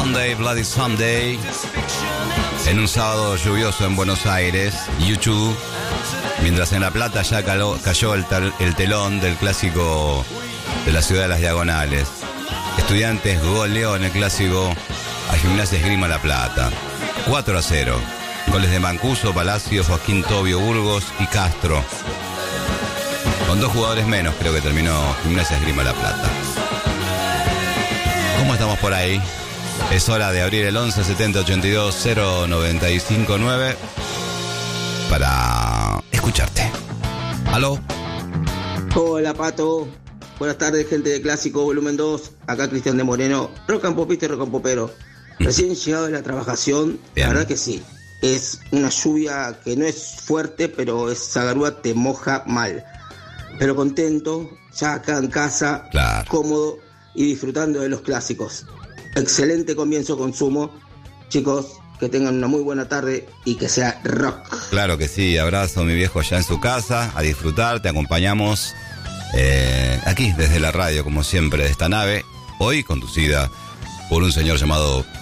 Sunday, Bloody Sunday. En un sábado lluvioso en Buenos Aires, YouTube. Mientras en La Plata ya cayó el telón del clásico de la ciudad de las Diagonales. Estudiantes goleó en el clásico a Gimnasia Esgrima La Plata. 4-0. Goles de Mancuso, Palacio, Joaquín Tobio, Burgos y Castro. Con 2 jugadores menos creo que terminó Gimnasia Esgrima La Plata. ¿Cómo estamos por ahí? Es hora de abrir el 11 70 82 095 9 para escucharte. ¿Aló? Hola, Pato. Buenas tardes, gente de Clásico Volumen 2. Acá Cristian de Moreno. Rock and popista y rock and popero. Recién llegado de la trabajación. Bien. La verdad que sí. Es una lluvia que no es fuerte, pero esa garúa te moja mal. Pero contento, ya acá en casa, Claro. cómodo y disfrutando de los clásicos. Excelente comienzo consumo. Chicos, que tengan una muy buena tarde y que sea rock. Claro que sí, abrazo a mi viejo allá en su casa, a disfrutar, te acompañamos aquí desde la radio, como siempre, de esta nave, hoy conducida por un señor llamado